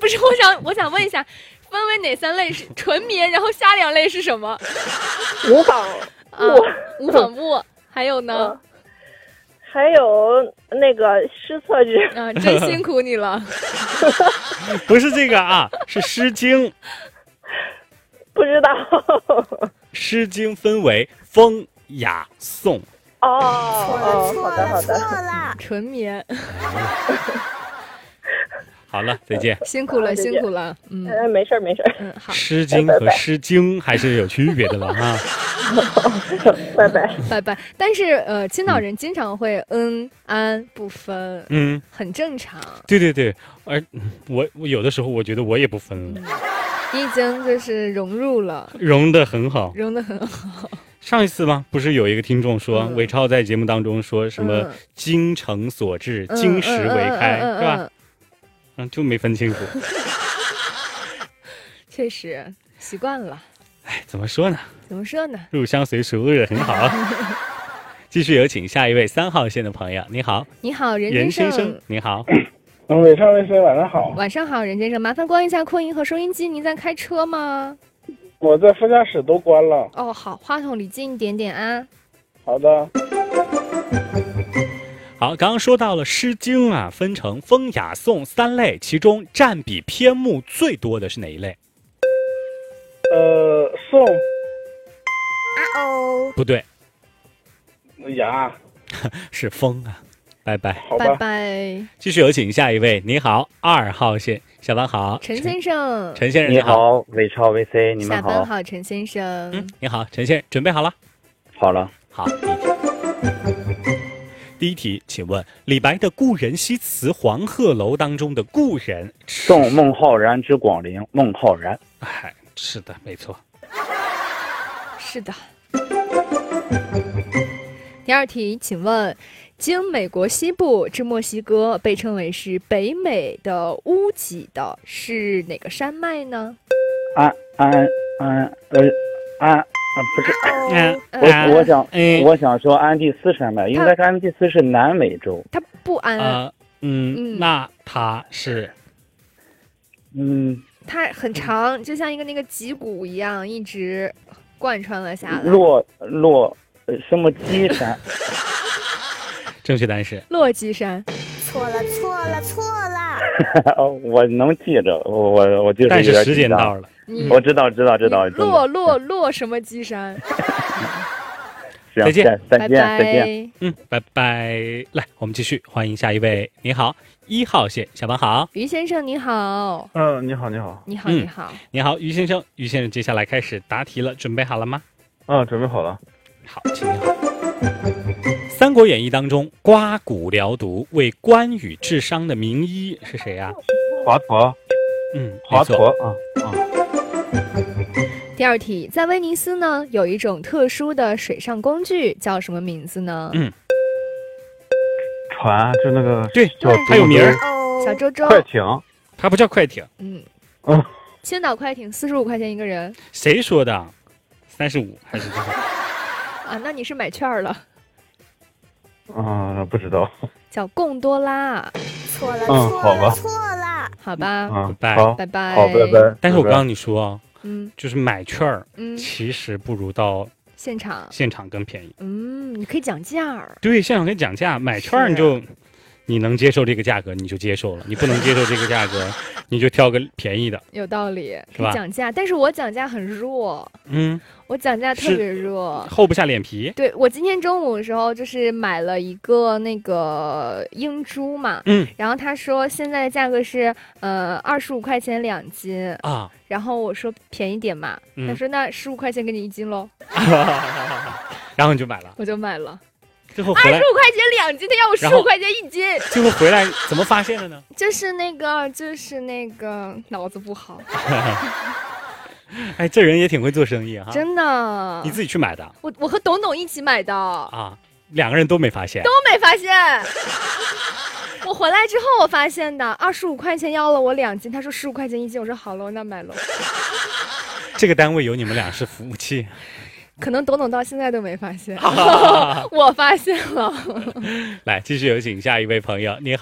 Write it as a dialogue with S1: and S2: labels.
S1: 是，我想问一下，分为哪3类？是纯棉，然后下2类是什么？
S2: 无纺布，
S1: 无纺布，还有呢？
S2: 还有那个湿厕纸
S1: 啊，真辛苦你了。
S3: 不是这个啊，是《诗经》。
S2: 不知道。
S3: 《诗经》分为风、雅、颂。
S2: 好的。
S1: 纯棉。
S3: 好了，再见。
S1: 辛苦了，辛苦了。
S2: 没事。
S1: 好。
S3: 《诗经》和《诗经》还是有区别的了哈。
S2: 拜
S1: 拜。但是青岛人经常会安不分，很正常。
S3: 对，而我有的时候我觉得我也不分了。
S1: 你已经就是融入了，
S3: 融得很好。上一次吗？不是有一个听众说，伟超在节目当中说什么精诚所至，金石为开，是吧？就没分清楚。
S1: 确实习惯了。
S3: 哎，怎么说呢？入乡随俗也很好。继续有请下一位3号线的朋友。你好，任先生。你好。
S4: 伟超先生，晚上好。
S1: 晚上好，任先生，麻烦关一下扩音和收音机。您在开车吗？
S4: 我在副驾驶都关了。
S1: 哦，好，话筒离近一点点啊。
S4: 好的。
S3: 好，刚刚说到了《诗经》啊，分成风、雅、颂3类，其中占比篇目最多的是哪一类？
S4: 颂。
S3: 不对。
S4: 雅。
S3: 是风啊。拜拜。
S4: 好吧。
S1: 拜拜。
S3: 继续有请下一位。你好，2号线，下班好。
S1: 陈先生。
S3: 陈先生
S5: 你好，伟超 VC， 你们好。
S1: 下班好，陈先生。
S3: 你好，陈先生，准备好了？
S5: 好了。
S3: 好。第一题，请问李白的《故人西辞黄鹤楼》当中的故人，
S5: 送孟浩然之广陵，孟浩然。
S3: 哎，是的，没错。
S1: 是的。第二题，请问经美国西部至墨西哥被称为是北美的屋脊的是哪个山脉呢？
S5: 不是，我想说安第斯山脉，应该是安第斯是南美洲。
S1: 它不安。
S3: 那它是，
S1: 它很长，就像一个那个脊骨一样，一直贯穿了下来。
S5: 什么基山？
S3: 正确答案是
S1: 落基山。
S6: 错了。
S5: 我能记着，我就是。
S3: 但是时间到了。
S5: 我知道。
S1: 落什么基山？
S3: 再见。
S1: 拜拜。
S3: 拜拜。来，我们继续，欢迎下一位。你好，1号线，下班好。
S1: 于先生你好。
S4: 你好。
S3: 你好，于先生。于先生，接下来开始答题了，准备好了吗？
S4: 准备好了。
S3: 好，请你好。《三国演义》当中，刮骨疗毒为关羽治伤的名医是谁呀？
S4: 华佗。华佗。
S1: 第二题，在威尼斯呢，有一种特殊的水上工具，叫什么名字呢？
S4: 船，就那个。
S3: 对，它有名儿。
S1: 小周周。
S4: 快艇。
S3: 它不叫快艇。
S1: 青岛快艇45块钱一个人。
S3: 谁说的？35还是多少？
S1: 那你是买券了。
S4: 不知道。
S1: 叫贡多拉。
S6: 错了。
S1: 好吧。
S3: 拜
S1: 拜。
S4: 好，拜拜。
S3: 但是我刚刚你说就是买券其实不如到现场更便宜。
S1: 你可以讲价。
S3: 对，现场可以讲价，买券你能接受这个价格你就接受了，你不能接受这个价格你就挑个便宜的。
S1: 有道理，
S3: 是吧？
S1: 讲价，但是我讲价很弱。我讲价特别弱，
S3: 厚不下脸皮。
S1: 对，我今天中午的时候就是买了一个那个英珠嘛，然后他说现在的价格是25块钱2斤啊，然后我说便宜点嘛，他说那15块钱给你1斤喽，
S3: 然后你就买了。
S1: 我就买了。
S3: 最后回来
S1: 25块钱2斤，他要我15块钱1斤。
S3: 最后回来怎么发现的呢？
S1: 就是那个脑子不好。
S3: 哎，这人也挺会做生意哈，
S1: 真的。
S3: 你自己去买的？
S1: 我和董董一起买的啊
S3: ，2个人都没发现。
S1: 我回来之后我发现的，25块钱要了我2斤，他说15块钱1斤，我说好了，那买了。
S3: 这个单位有你们俩是服务器。
S1: 可能董董到现在都没发现，我发现了。
S3: 来，继续有请下一位朋友，你好。